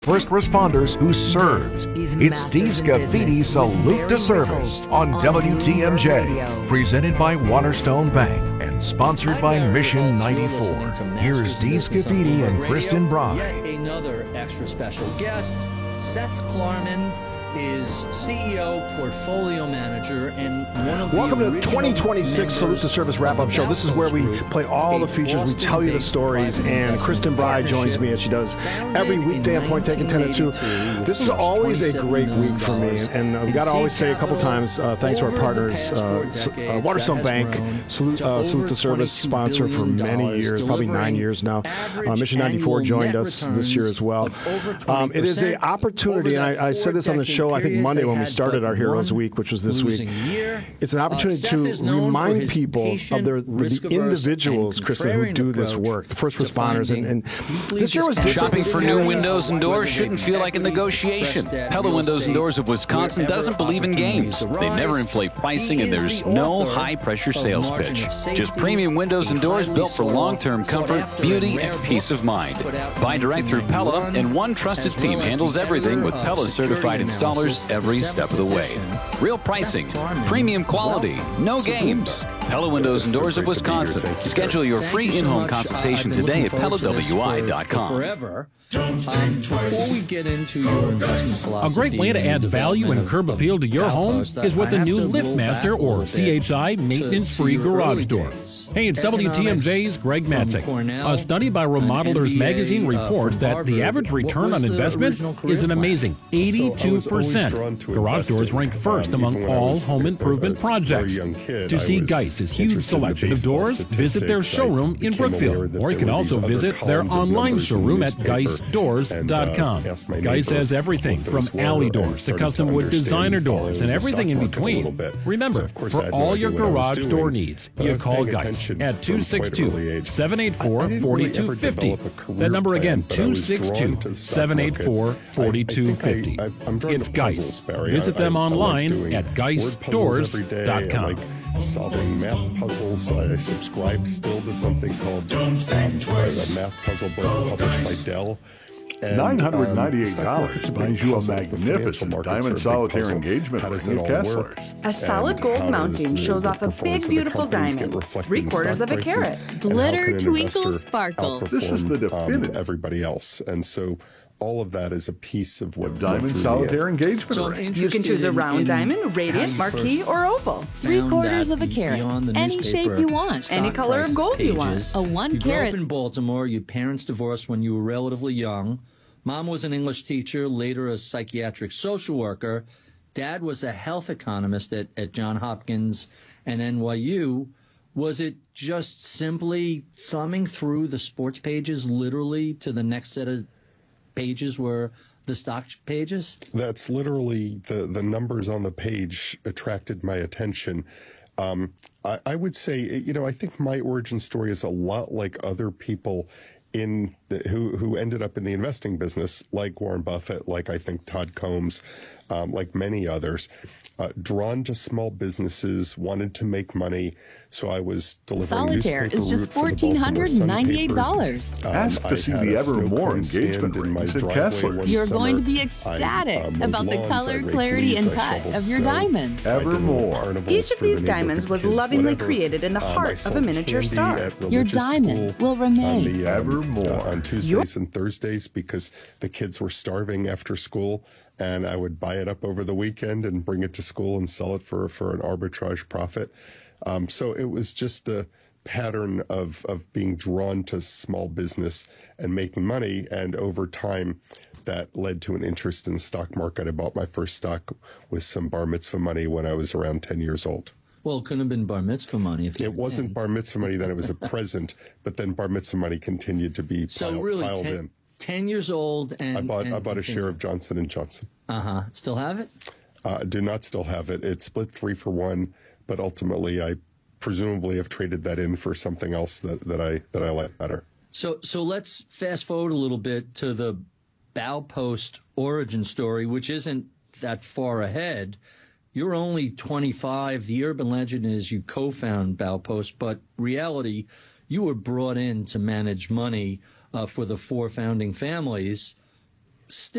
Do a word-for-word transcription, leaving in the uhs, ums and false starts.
First responders who served. It's Steve Scafidi Salute to Service on W T M J. Presented by Waterstone Bank and sponsored by Mission ninety-four. Here's Steve Scafidi and Kristen Bry. Yet another extra special guest, Seth Klarman is C E O, portfolio manager, and one of Welcome the to the twenty twenty-six Salute to Service wrap-up show. This is where we play all the features, we tell you the stories, and Kristen Bry joins me as she does every weekday at Point Taken ten at two. This is always a great week for me, and uh, we got to always say a couple times, uh, thanks to our partners, uh, uh, Waterstone Bank, Salute, uh, Salute to Service sponsor for many years, probably nine years now. Uh, Mission ninety-four joined us this year as well. Um, it is an opportunity, and I, I said this on the show, I think Monday when we started our Heroes Week, which was this week. It's an opportunity uh, to remind people of their, the individuals, Kristen, who do this work, the first responders. And, and this year was different. Shopping for new windows and doors shouldn't feel like a negotiation. Pella Windows and Doors of Wisconsin doesn't believe in games. They never inflate pricing, and there's no high-pressure sales pitch. Just premium windows and doors built for long-term comfort, beauty, and peace of mind. Buy direct through Pella, and one trusted team handles everything with Pella certified installers every step of the way. Real pricing, premium quality, no games. Pella Windows and Doors of Wisconsin. Schedule your free in-home consultation today at Pella W I dot com. Forever. Um, before we get into your investment philosophy, a great way to add value and curb appeal to your home is with the new LiftMaster or C H I maintenance-free garage door. Hey, it's W T M J's Greg Matzek. A study by Remodelers Magazine reports that the average return on investment is an amazing eighty-two percent. Garage doors ranked first among all home improvement projects. To see Geiss's huge selection of doors, visit their showroom in Brookfield, or you can also visit their online showroom at Geiss doors dot com. Geiss has everything from alley doors to custom wood designer doors and everything in between. Remember, for all your garage door needs, you call Geiss at two six two, seven eight four, four two five zero. That number again, two six two, seven eight four, four two five zero. It's Geiss. Visit them online at Geiss doors dot com. Solving math puzzles. I subscribe still to something called um, a math puzzle book published by Dell. And, nine hundred ninety-eight dollars um, buys you a magnificent diamond solitaire engagement ring at Kessler's. A solid gold mounting shows off a big, beautiful diamond, three quarters of a carat. Glitter, twinkle, sparkle. This is the definitive. Um, everybody else. And so all of that is a piece of what diamond solitaire engagement so ring. You can choose a round diamond, radiant, marquee, or oval. Three quarters of a carat. Any shape you want. Any color of gold you want. A one you carat. You grew up in Baltimore. Your parents divorced when you were relatively young. Mom was an English teacher, later a psychiatric social worker. Dad was a health economist at, at Johns Hopkins and N Y U. Was it just simply thumbing through the sports pages literally to the next set of pages were the stock pages? That's literally the, the numbers on the page attracted my attention. Um, I, I would say, you know, I think my origin story is a lot like other people in the, who who ended up in the investing business, like Warren Buffett, like I think Todd Combs, um, like many others, uh, drawn to small businesses, wanted to make money. So I was delivering Solitaire is just fourteen hundred ninety-eight dollars. Um, Ask to see the Evermore engagement rings at Kessler's. You're going to be ecstatic I, uh, about the lawns, color, clarity, and cut of your diamond. Evermore. Each of these diamonds was lovingly created in the heart of a miniature star. Your diamond will remain. On the, um, Evermore. Uh, on Tuesdays and Thursdays because the kids were starving after school, and I would buy it up over the weekend and bring it to school and sell it for, for an arbitrage profit. Um, so it was just the pattern of, of being drawn to small business and making money. And over time, that led to an interest in the stock market. I bought my first stock with some bar mitzvah money when I was around ten years old. Well, it couldn't have been bar mitzvah money. If you it wasn't ten. Bar mitzvah money, then it was a present, but then bar mitzvah money continued to be so piled, really piled ten, in. ten years old, and I bought and I bought a share of Johnson and Johnson. Uh-huh. Still have it? Uh, I do not still have it. It split three for one, but ultimately I presumably have traded that in for something else that, that I that I like better. So so let's fast forward a little bit to the Baupost origin story, which isn't that far ahead. You're only twenty-five. The urban legend is you co-found Baupost, but reality, you were brought in to manage money uh, for the four founding families. still